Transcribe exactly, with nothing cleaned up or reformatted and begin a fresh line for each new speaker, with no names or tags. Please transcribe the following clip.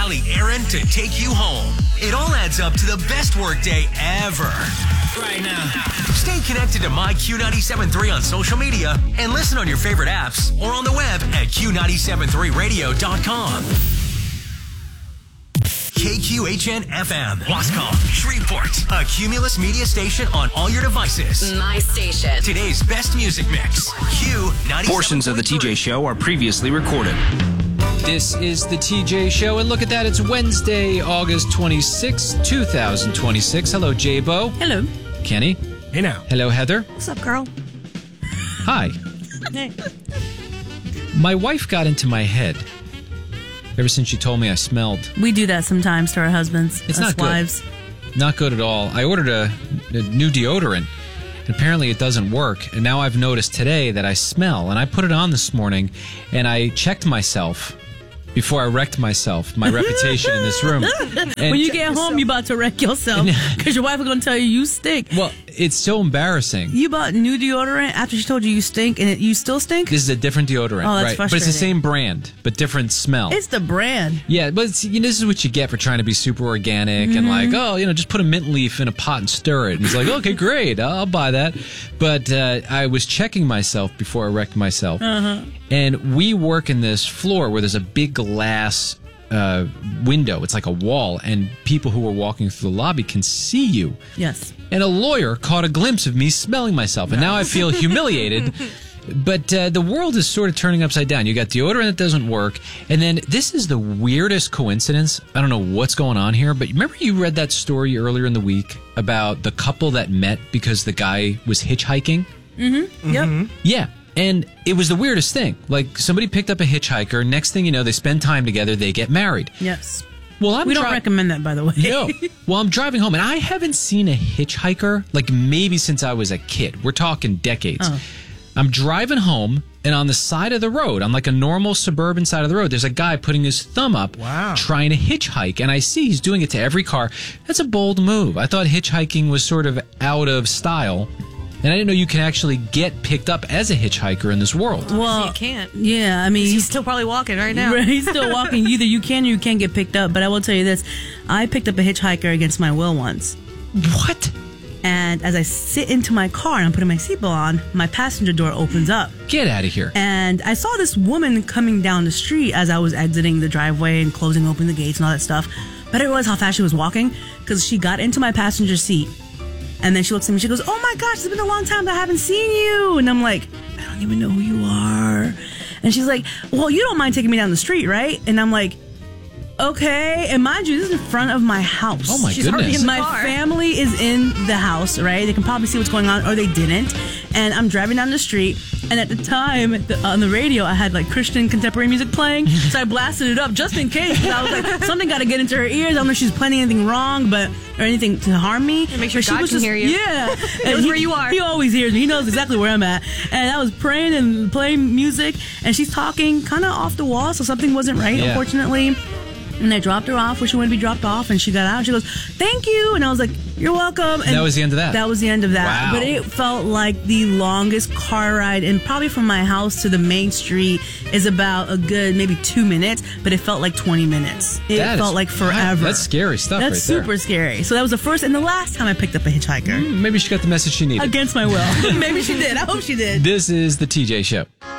Allie, Aaron to take you home. It all adds up to the best workday ever. Right now. Stay connected to My Q ninety-seven point three on social media and listen on your favorite apps or on the web at Q nine seven three radio dot com. K Q H N F M, Wascom, Shreveport, a Cumulus media station on all your devices.
My station.
Today's best music mix. Q ninety-seven.
Portions of the T J Show are previously recorded.
This is the T J Show, and look at that, it's Wednesday, August twenty-sixth, twenty twenty-six. Hello, J-Bo.
Hello.
Kenny.
Hey now.
Hello, Heather.
What's up, girl?
Hi.
Hey.
My wife got into my head ever since she told me I smelled.
We do that sometimes to our husbands.
It's
us
not good.
wives.
Not good at all. I ordered a, a new deodorant, and apparently it doesn't work. And now I've noticed today that I smell, and I put it on this morning, and I checked myself before I wrecked myself, my reputation in this room. And
When you get home, you about to wreck yourself because your wife is going to tell you you stink.
well, it's so embarrassing.
You bought new deodorant after she told you you stink, and it, you still stink?
This is a different deodorant,
Oh, that's
right? But it's the
frustrating.
same brand, but different smell.
It's the brand.
Yeah, but it's, you know, this is what you get for trying to be super organic and like, oh, you know, just put a mint leaf in a pot and stir it. And it's like, okay, great, I'll buy that. But uh, I was checking myself before I wrecked myself.
Uh-huh.
And we work in this floor where there's a big glass uh, window. It's like a wall, and people who are walking through the lobby can see you.
Yes.
And a lawyer caught a glimpse of me smelling myself, and now I feel humiliated. But uh, the world is sort of turning upside down. You got deodorant that doesn't work, and then this is the weirdest coincidence. I don't know what's going on here, but remember you read that story earlier in the week about the couple that met because the guy was hitchhiking?
Mm-hmm. Yep.
Yeah. And it was the weirdest thing. Like, somebody picked up a hitchhiker. Next thing you know, they spend time together. They get married.
Yes.
Well, I'm
we don't
dri-
recommend that, by the way.
No. Well, I'm driving home, and I haven't seen a hitchhiker, like, maybe since I was a kid. We're talking decades.
Oh.
I'm driving home, and on the side of the road, on like a normal suburban side of the road, there's a guy putting his thumb up,
Wow.
trying to hitchhike. And I see he's doing it to every car. That's a bold move. I thought hitchhiking was sort of out of style. And I didn't know you can actually get picked up as a hitchhiker in this world.
Well,
you can't.
Yeah, I mean,
He's still probably walking right now.
Right, he's still walking. Either you can or you can't get picked up. But I will tell you this: I picked up a hitchhiker against my will once.
What?
And as I sit into my car and I'm putting my seatbelt on, my passenger door opens up.
Get out of here.
And I saw this woman coming down the street as I was exiting the driveway and closing open the gates and all that stuff. But I didn't realize how fast she was walking because she got into my passenger seat. And then she looks at me, she goes, "Oh my gosh, it's been a long time that I haven't seen you." And I'm like, "I don't even know who you are." And she's like, "Well, you don't mind taking me down the street, right?" And I'm like, "Okay." And mind you, this is in front of my house.
Oh my
She's
goodness.
already in my family is in the house, right? They can probably see what's going on, or they didn't. And I'm driving down the street, and at the time, the, on the radio, I had like Christian contemporary music playing, so I blasted it up just in case. 'Cause I was like, something got to get into her ears. I don't know if she's planning anything wrong, but or anything to harm me.
And make sure
But she
God
was
can
just-
hear you.
Yeah,
Knows
And he-
where you are.
He always hears me. He knows exactly where I'm at. And I was praying and playing music, and she's talking kind of off the wall, so something wasn't right,
Yeah.
unfortunately. And I dropped her off where she wanted to be dropped off, and she got out. She goes, "Thank you," and I was like, "You're welcome." And
That was the end of that?
That was the end of that.
Wow.
But it felt like the longest car ride, and probably from my house to the main street is about a good maybe two minutes, but it felt like twenty minutes. It
That is-
felt like forever.
That's scary stuff
That's
right there.
super scary. So that was the first and the last time I picked up a hitchhiker.
Maybe she got the message she needed.
Against my will. Maybe she did. I hope she did.
This is the T J Show.